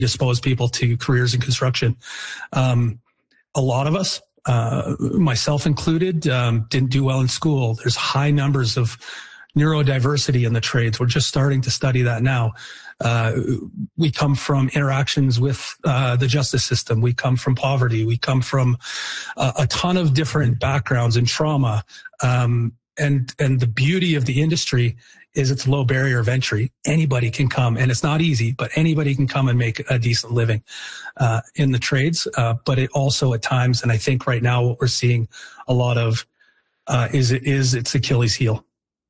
predispose people to careers in construction. A lot of us, myself included, didn't do well in school. There's high numbers of neurodiversity in the trades. We're just starting to study that now. We come from interactions with the justice system. We come from poverty. We come from a ton of different backgrounds and trauma. And the beauty of the industry is it's low barrier of entry. Anybody can come, and it's not easy, but anybody can come and make a decent living in the trades. But it also at times, and I think right now what we're seeing a lot of is its Achilles heel.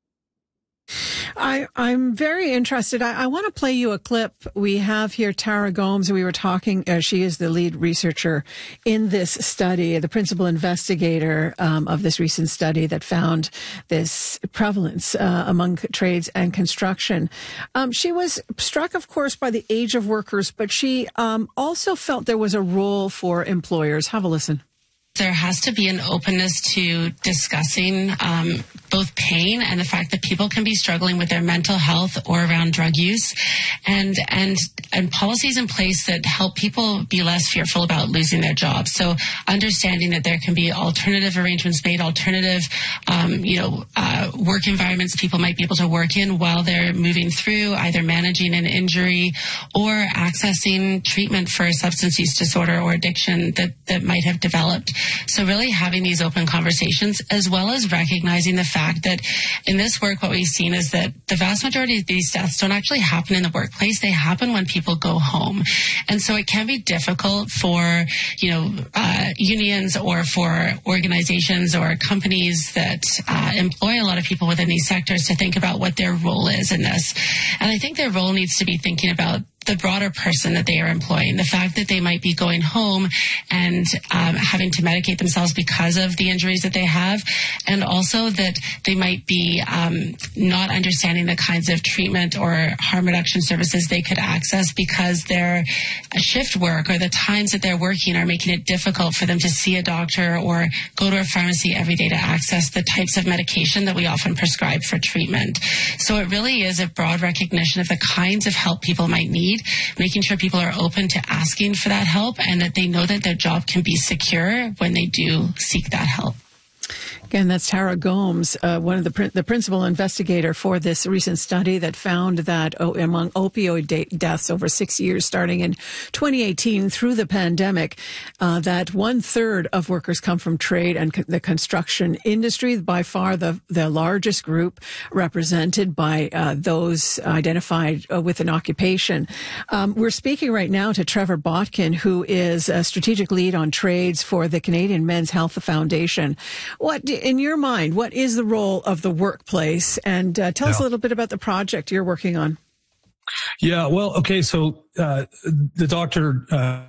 I'm very interested. I want to play you a clip. We have here Tara Gomes. We were talking, she is the lead researcher in this study, the principal investigator of this recent study that found this prevalence among trades and construction. She was struck, of course, by the age of workers, but she also felt there was a role for employers. Have a listen. There has to be an openness to discussing both pain and the fact that people can be struggling with their mental health or around drug use, and policies in place that help people be less fearful about losing their jobs. So understanding that there can be alternative arrangements made, alternative work environments people might be able to work in while they're moving through either managing an injury or accessing treatment for a substance use disorder or addiction that might have developed. So really having these open conversations, as well as recognizing the fact that in this work, what we've seen is that the vast majority of these deaths don't actually happen in the workplace. They happen when people go home. And so it can be difficult for, unions or for organizations or companies that employ a lot of people within these sectors to think about what their role is in this. And I think their role needs to be thinking about the broader person that they are employing, the fact that they might be going home and having to medicate themselves because of the injuries that they have, and also that they might be not understanding the kinds of treatment or harm reduction services they could access because their shift work or the times that they're working are making it difficult for them to see a doctor or go to a pharmacy every day to access the types of medication that we often prescribe for treatment. So it really is a broad recognition of the kinds of help people might need, making sure people are open to asking for that help and that they know that their job can be secure when they do seek that help. Again, that's Tara Gomes, one of the principal investigator for this recent study that found that among opioid deaths over 6 years, starting in 2018 through the pandemic, that 1/3 of workers come from trade and the construction industry, by far the largest group represented by those identified with an occupation. We're speaking right now to Trevor Botkin, who is a strategic lead on trades for the Canadian Men's Health Foundation. In your mind, what is the role of the workplace? And tell us a little bit about the project you're working on. Yeah, well, okay, so the doctor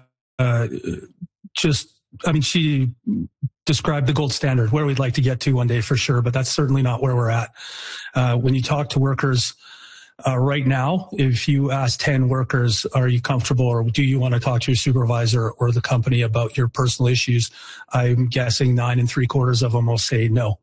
she described the gold standard, where we'd like to get to one day for sure, but that's certainly not where we're at. When you talk to workers right now, if you ask 10 workers, are you comfortable or do you want to talk to your supervisor or the company about your personal issues? I'm guessing 9 3/4 of them will say no.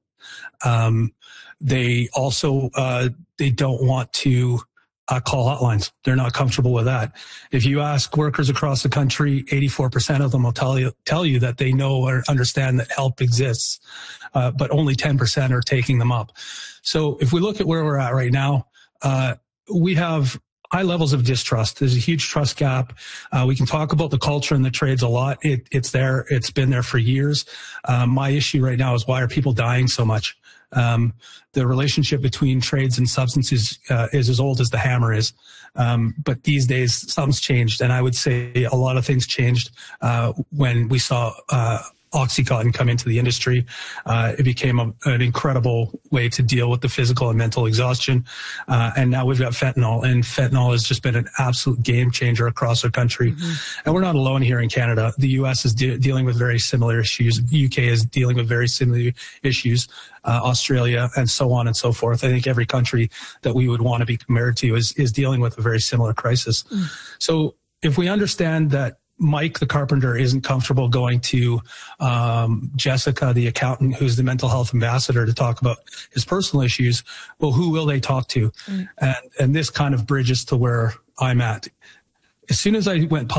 They also, they don't want to call hotlines. They're not comfortable with that. If you ask workers across the country, 84% of them will tell you that they know or understand that help exists, but only 10% are taking them up. So if we look at where we're at right now, we have high levels of distrust. There's a huge trust gap. We can talk about the culture in the trades a lot. It's there. It's been there for years. My issue right now is, why are people dying so much? The relationship between trades and substances is as old as the hammer is. But these days, something's changed. And I would say a lot of things changed when we saw OxyContin come into the industry. It became an incredible way to deal with the physical and mental exhaustion. And now we've got fentanyl, and fentanyl has just been an absolute game changer across our country. Mm-hmm. And we're not alone here in Canada. The U.S. is dealing with very similar issues. The U.K. is dealing with very similar issues. Australia, and so on and so forth. I think every country that we would want to be compared to is dealing with a very similar crisis. Mm. So if we understand that Mike, the carpenter, isn't comfortable going to Jessica, the accountant, who's the mental health ambassador, to talk about his personal issues, well, who will they talk to? Mm. And this kind of bridges to where I'm at. as soon as I went